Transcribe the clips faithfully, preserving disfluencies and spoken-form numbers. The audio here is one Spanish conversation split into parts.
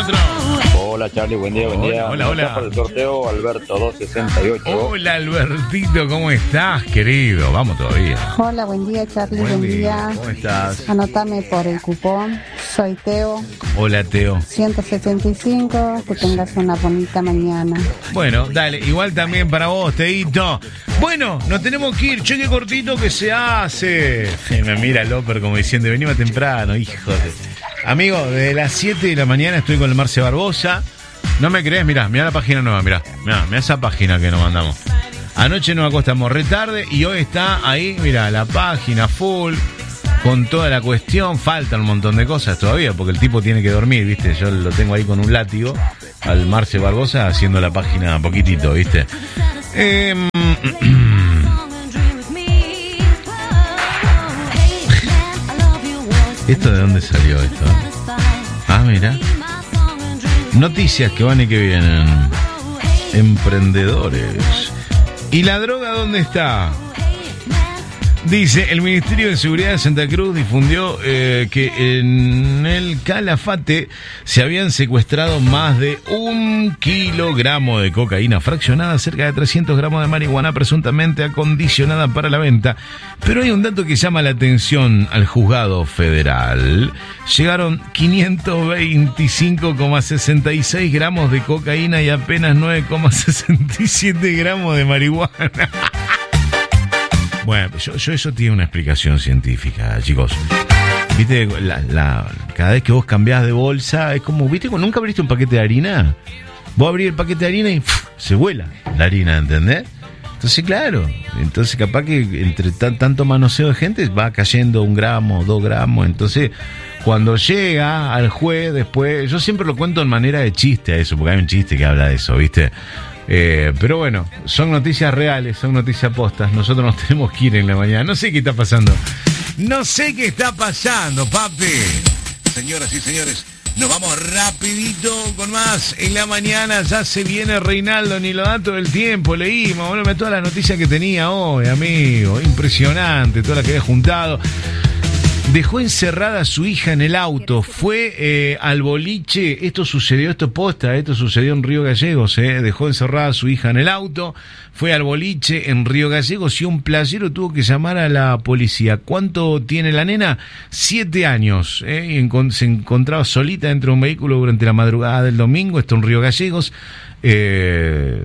maestro. Hola Charlie, buen día, buen día. Hola, hola. Para el sorteo, Alberto dos sesenta y ocho. Hola Albertito, ¿cómo estás, querido? Vamos todavía. Hola, buen día Charlie, buen, buen día. día. ¿Cómo estás? Anotame por el cupón. Soy Teo. Hola Teo. ciento setenta y cinco, que tengas una bonita mañana. Bueno, dale, igual también para vos, Teito. Bueno, nos tenemos que ir, cheque cortito que se hace. Y me mira Loper como diciendo, vení más temprano, hijo de... Amigo, desde las siete de la mañana estoy con el Marce Barbosa. ¿No me crees? Mirá, mirá la página nueva, mirá. Mirá, mirá esa página que nos mandamos. Anoche nos acostamos re tarde y hoy está ahí, mirá, la página full, con toda la cuestión. Faltan un montón de cosas todavía, porque el tipo tiene que dormir, ¿viste? Yo lo tengo ahí con un látigo, al Marce Barbosa, haciendo la página poquitito, ¿viste? Eh... ¿Esto de dónde salió esto? Ah, mira. Noticias que van y que vienen. Emprendedores. ¿Y la droga dónde está? Dice, el Ministerio de Seguridad de Santa Cruz difundió eh, que en el Calafate se habían secuestrado más de un kilogramo de cocaína fraccionada, cerca de trescientos gramos de marihuana presuntamente acondicionada para la venta. Pero hay un dato que llama la atención al juzgado federal. Llegaron quinientos veinticinco coma sesenta y seis gramos de cocaína y apenas nueve coma sesenta y siete gramos de marihuana. Bueno, yo, yo eso tiene una explicación científica, chicos. Viste, la, la, cada vez que vos cambiás de bolsa, es como, viste, nunca abriste un paquete de harina. Vos abrís el paquete de harina y ¡puf! Se vuela la harina, ¿entendés? Entonces, claro, entonces capaz que entre tan, tanto manoseo de gente va cayendo un gramo, dos gramos. Entonces, cuando llega al juez, después, yo siempre lo cuento en manera de chiste a eso, porque hay un chiste que habla de eso, ¿viste? Eh, pero bueno, son noticias reales, son noticias postas. Nosotros nos tenemos que ir en la mañana. No sé qué está pasando. No sé qué está pasando, papi. Señoras y señores, nos vamos rapidito con más. En la mañana ya se viene Reinaldo, ni lo datos del tiempo. Leímos, bueno, todas las noticias que tenía hoy, amigo. Impresionante, todas las que había juntado. Dejó encerrada a su hija en el auto, fue eh, al boliche, esto sucedió, esto posta, esto sucedió en Río Gallegos, eh, dejó encerrada a su hija en el auto, fue al boliche en Río Gallegos y un playero tuvo que llamar a la policía. ¿Cuánto tiene la nena? Siete años, eh, y encont- se encontraba solita dentro de un vehículo durante la madrugada del domingo, esto en Río Gallegos. Eh,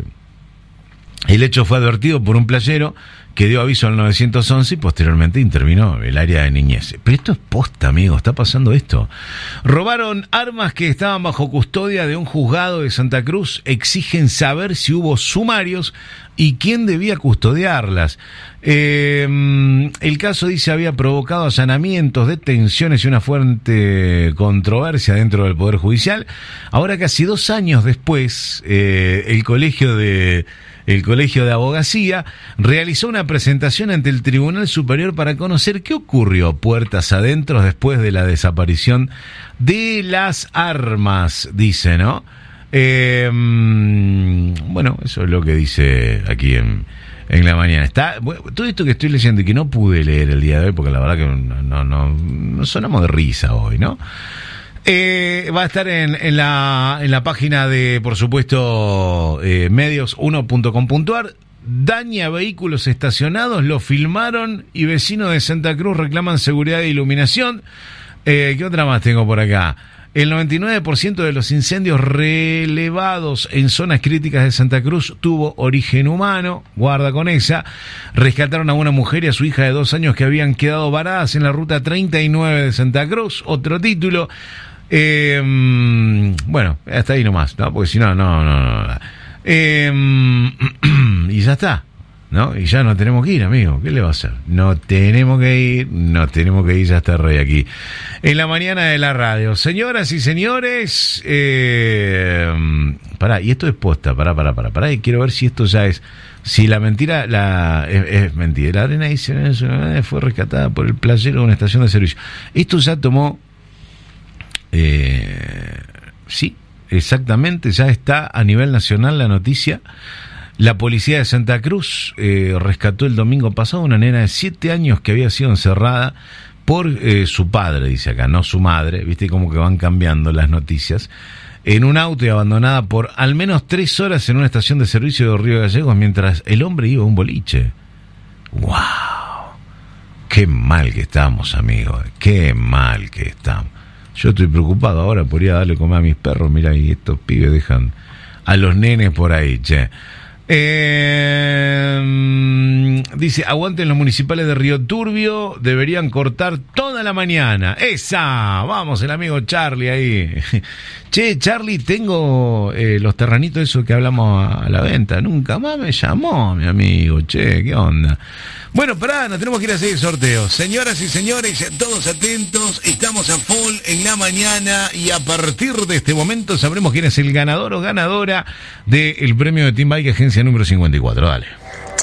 el hecho fue advertido por un playero que dio aviso al nueve once y posteriormente intervino el área de niñez. Pero esto es posta, amigo, está pasando esto. Robaron armas que estaban bajo custodia de un juzgado de Santa Cruz. Exigen saber si hubo sumarios y quién debía custodiarlas. Eh, el caso, dice, había provocado allanamientos, detenciones y una fuerte controversia dentro del Poder Judicial. Ahora, casi dos años después, eh, el colegio de... El Colegio de Abogacía realizó una presentación ante el Tribunal Superior para conocer qué ocurrió puertas adentro después de la desaparición de las armas, dice, ¿no? Eh, bueno, eso es lo que dice aquí en, en la mañana. Está bueno, todo esto que estoy leyendo y que no pude leer el día de hoy, porque la verdad que no, no, no, no sonamos de risa hoy, ¿no? Eh, va a estar en, en, la, en la página de, por supuesto, eh, medios uno punto com punto a r. Daña vehículos estacionados, lo filmaron y vecinos de Santa Cruz reclaman seguridad e iluminación. Eh, ¿Qué otra más tengo por acá? El noventa y nueve por ciento de los incendios relevados en zonas críticas de Santa Cruz tuvo origen humano. Guarda con esa. Rescataron a una mujer y a su hija de dos años que habían quedado varadas en la ruta treinta y nueve de Santa Cruz. Otro título. Eh, bueno, hasta ahí nomás, ¿no? Porque si no, no, no, no. Eh, y ya está, ¿no? Y ya no tenemos que ir, amigo. ¿Qué le va a hacer? No tenemos que ir, no tenemos que ir, ya está Rey aquí. En la mañana de la radio. Señoras y señores, eh, pará, y esto es posta, pará, pará, pará, pará, y quiero ver si esto ya es, si la mentira la es, es mentira. La arena dice, fue rescatada por el playero de una estación de servicio. Esto ya tomó... Eh, sí, exactamente, ya está a nivel nacional la noticia. La policía de Santa Cruz eh, rescató el domingo pasado una nena de siete años que había sido encerrada por eh, su padre, dice acá, no su madre, viste como que van cambiando las noticias. en un auto y abandonada por al menos tres horas en una estación de servicio de Río Gallegos mientras el hombre iba a un boliche. ¡Wow! ¡Qué mal que estamos, amigos! ¡Qué mal que estamos! Yo estoy preocupado ahora por ir a darle comer a mis perros. Mira, y estos pibes dejan a los nenes por ahí, che. Eh, dice, aguanten los municipales de Río Turbio, deberían cortar toda la mañana. ¡Esa! Vamos, el amigo Charlie ahí. Che, Charlie, tengo eh, los terranitos esos que hablamos a, a la venta. Nunca más me llamó, mi amigo. Che, ¿qué onda? Bueno, pará, nos tenemos que ir a hacer el sorteo. Señoras y señores, todos atentos, estamos a full en la mañana y a partir de este momento sabremos quién es el ganador o ganadora del premio de Team Bike Agencia número cincuenta y cuatro. Dale.